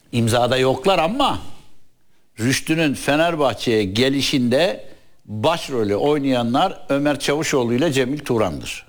imzada yoklar ama Rüştü'nün Fenerbahçe'ye gelişinde başrolü oynayanlar Ömer Çavuşoğlu ile Cemil Turan'dır.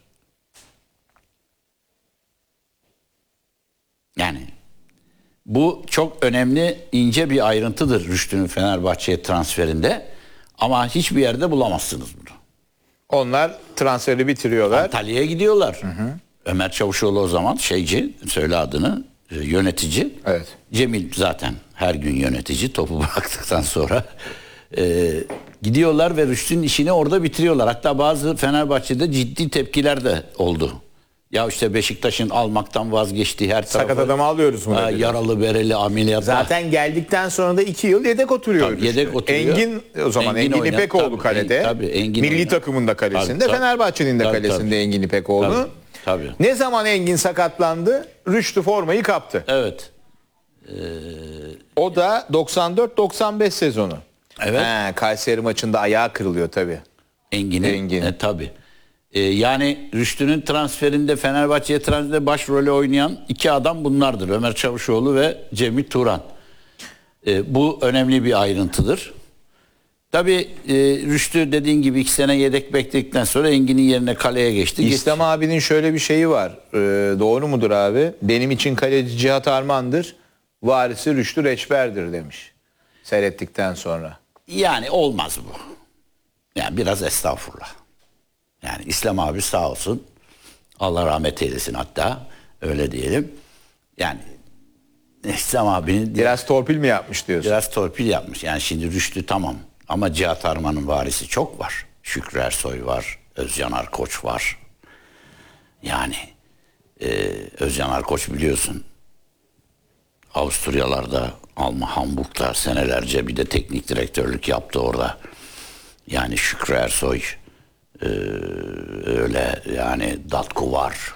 Yani bu çok önemli, ince bir ayrıntıdır Rüştü'nün Fenerbahçe'ye transferinde. Ama hiçbir yerde bulamazsınız bunu. Onlar transferi bitiriyorlar. Antalya'ya gidiyorlar. Ömer Çavuşoğlu o zaman söyle adını, yönetici. Evet. Cemil zaten her gün yönetici, topu bıraktıktan sonra. Gidiyorlar ve Rüştü'nün işini orada bitiriyorlar. Hatta bazı Fenerbahçe'de ciddi tepkiler de oldu. Ya işte Beşiktaş'ın almaktan vazgeçtiği her tarafa. Sakat adamı alıyoruz mu? Yaralı bereli ameliyatlar. Zaten geldikten sonra da 2 yıl yedek oturuyor. Tabii, yedek oturuyor. Engin o zaman Engin İpekoğlu kalede. Tabii, Engin milli oynar. takımında kalesinde, Tabii. Fenerbahçe'nin de Tabii, kalesinde tabii. Engin İpekoğlu. Tabii. Ne zaman Engin sakatlandı? Rüştü formayı kaptı. Evet. O da 94-95 sezonu. Evet. Kayseri maçında ayağı kırılıyor tabii. Engin. Tabii. Yani Rüştü'nün transferinde, Fenerbahçe'ye transferinde başrolü oynayan iki adam bunlardır. Ömer Çavuşoğlu ve Cemil Turan. Bu önemli bir ayrıntıdır. Tabii Rüştü dediğin gibi 2 sene yedek bekledikten sonra Engin'in yerine kaleye geçti. İslam abinin şöyle bir şeyi var. Doğru mudur abi? Benim için kaleci Cihat Arman'dır. Varisi Rüştü Reçber'dir demiş. Seyrettikten sonra. Yani olmaz bu. Yani biraz estağfurullah. Yani İslam abi sağ olsun. Allah rahmet eylesin hatta. Öyle diyelim. Yani İslam abinin... Biraz torpil mi yapmış diyorsun? Biraz torpil yapmış. Yani şimdi Rüştü tamam. Ama Cihat Arman'ın varisi çok var. Şükrü Ersoy var. Özcan Arkoç var. Yani Özcan Arkoç biliyorsun. Avusturyalarda, Hamburg'da senelerce bir de teknik direktörlük yaptı orada. Yani Şükrü Ersoy öyle yani Datku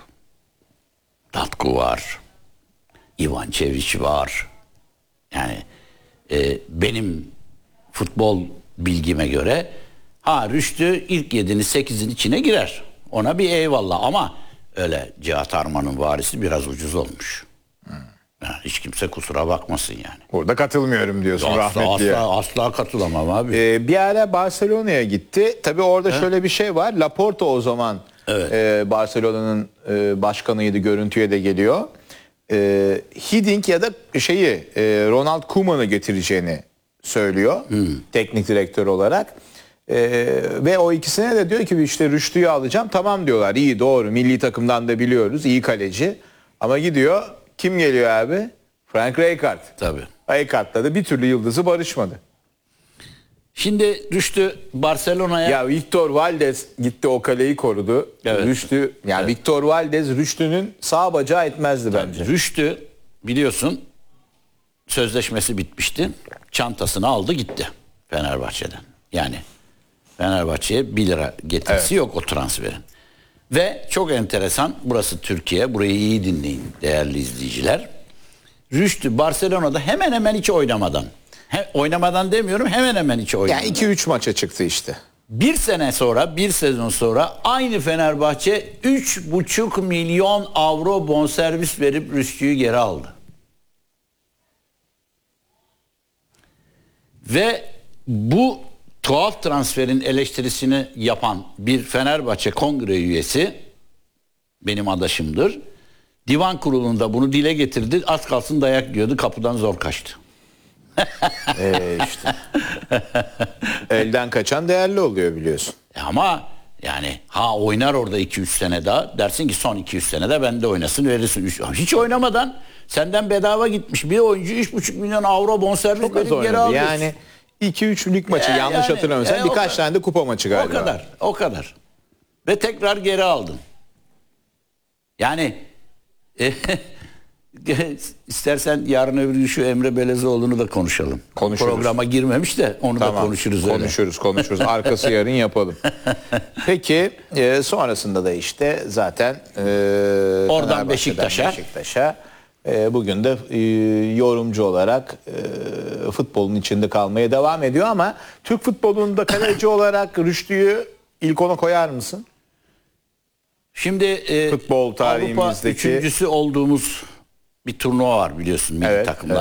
var. Ivan Çeviç var. Yani benim futbol bilgime göre Rüştü ilk 7'nin 8'in içine girer. Ona bir eyvallah ama öyle Cihat Arman'ın varisi biraz ucuz olmuş. Yani hiç kimse kusura bakmasın yani. Burada katılmıyorum diyorsun rahmetliye. Asla katılamam abi. Bir ara Barcelona'ya gitti. Tabii orada şöyle bir şey var. Laporta o zaman Barcelona'nın başkanıydı. Görüntüye de geliyor. Hiddink ya da Ronald Koeman'ı getireceğini söylüyor. Teknik direktör olarak. Ve o ikisine de diyor ki işte Rüştü'yü alacağım. Tamam diyorlar. İyi, doğru. Milli takımdan da biliyoruz. İyi kaleci. Ama gidiyor. Kim geliyor abi? Frank Rijkaard. Tabii. Rijkaard'la da bir türlü yıldızı barışmadı. Şimdi Rüştü Barcelona'ya... Ya Victor Valdez gitti, o kaleyi korudu. Evet. Rüştü, yani Victor Valdez Rüştü'nün sağ bacağı etmezdi bence. Rüştü biliyorsun sözleşmesi bitmişti. Çantasını aldı gitti Fenerbahçe'den. Yani Fenerbahçe'ye 1 lira getirisi yok o transferin. Ve çok enteresan, burası Türkiye, burayı iyi dinleyin değerli izleyiciler. Rüştü Barcelona'da hemen hemen hiç oynamadan, oynamadan demiyorum, hemen hemen hiç oynamadan. Yani 2-3 maça çıktı işte. Bir sezon sonra aynı Fenerbahçe 3,5 milyon avro bonservis verip Rüştü'yü geri aldı. Ve bu tuhaf transferin eleştirisini yapan bir Fenerbahçe kongre üyesi, benim adaşımdır, divan kurulunda bunu dile getirdi. Az kalsın dayak yiyordu, kapıdan zor kaçtı. İşte. Elden kaçan değerli oluyor biliyorsun. Ama yani oynar orada 2-3 sene daha, dersin ki son 2-3 senede bende oynasın, verirsin. Hiç oynamadan senden bedava gitmiş bir oyuncu 3,5 milyon avro bonservis verip geri aldı. Yani 2-3 lig maçı yanlış hatırlamıyorsam birkaç tane de kupa maçı galiba. O kadar. Ve tekrar geri aldın. Yani istersen yarın öbür gün şu Emre Belezoğlu'nu da konuşalım. Programa girmemiş de onu da konuşuruz. Konuşuruz. Arkası yarın yapalım. Peki sonrasında da işte zaten oradan Beşiktaş'a. Bugün de yorumcu olarak futbolun içinde kalmaya devam ediyor ama Türk futbolunda kaleci olarak Rüştü'yü ilk ona koyar mısın? Şimdi futbol tarihimizdeki Avrupa üçüncüsü olduğumuz bir turnuva var biliyorsun milli takımlar